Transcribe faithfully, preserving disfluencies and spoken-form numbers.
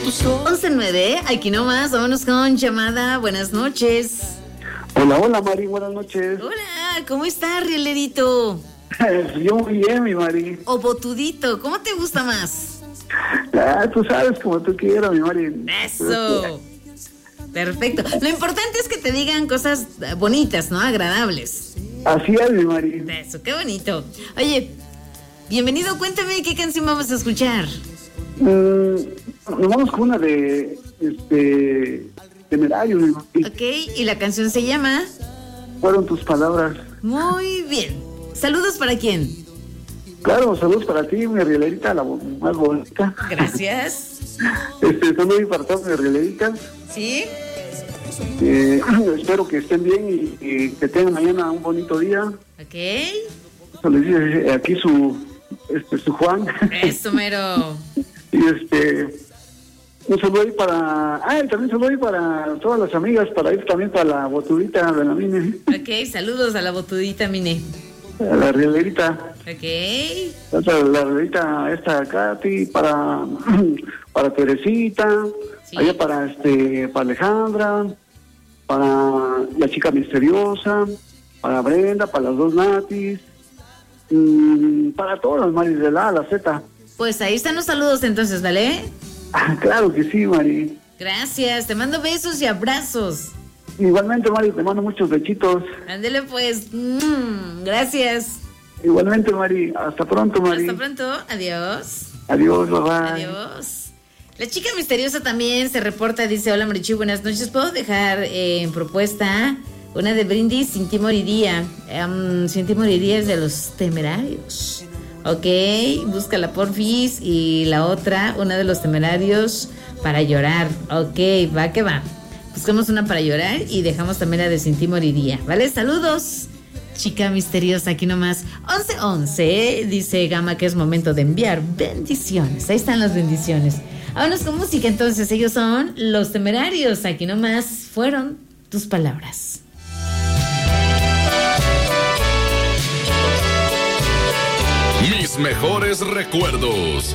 once nueve, aquí nomás, vámonos con llamada. Buenas noches. Hola, hola, Mari, buenas noches. Hola, ¿cómo estás, Rielerito? Yo muy bien, mi Mari. O Botudito, ¿cómo te gusta más? Ah, tú sabes como tú quieras, mi Mari. Eso. Perfecto. Lo importante es que te digan cosas bonitas, ¿no? Agradables. Así es, mi Mari. Eso, qué bonito. Oye, bienvenido, cuéntame qué canción vamos a escuchar. Mm, nos vamos con una de, este, Temerario, mi Mari. Ok, y la canción se llama... Fueron tus palabras. Muy bien. ¿Saludos para quién? Claro, saludos para ti, mi rielerita, la más bonita. Gracias. Este, saludos para todas mis rieleritas. ¿Sí? Eh, espero que estén bien y, y que tengan mañana un bonito día. Ok. Eso les dice aquí su, este, su Juan. Eso, mero. Y este, un saludo ahí para, ah, y también un saludo ahí para todas las amigas, para ir también para la Botudita de la Mine. Ok, saludos a la Botudita, Mine. A la rielerita. Ok. La, la rielerita esta Katy, para, para Teresita, Sí. allá para este, para Alejandra, para la chica misteriosa, para Brenda, para las dos Natis, mmm, para todas las Maris de la A a la Z. Pues ahí están los saludos entonces, ¿vale? Ah, claro que sí, Mari. Gracias, te mando besos y abrazos. Igualmente, Mari, te mando muchos bechitos. Ándele pues. Mm, gracias. Igualmente, Mari. Hasta pronto, Mari. Hasta pronto. Adiós. Adiós, bye bye. Adiós. La chica misteriosa también se reporta, dice, hola Marichu, buenas noches. ¿Puedo dejar eh, en propuesta una de Brindis, Sin ti moriría? Um, Sin ti moriría es de Los Temerarios. Ok, búscala porfis. Y la otra, una de Los Temerarios, Para llorar. Ok, va que va. Buscamos una para llorar y dejamos también la de Sin ti moriría, ¿vale? Saludos, chica misteriosa, aquí nomás. once once, dice Gama que es momento de enviar bendiciones. Ahí están las bendiciones. Vámonos con música entonces. Ellos son Los Temerarios. Aquí nomás fueron tus palabras. Mis mejores recuerdos.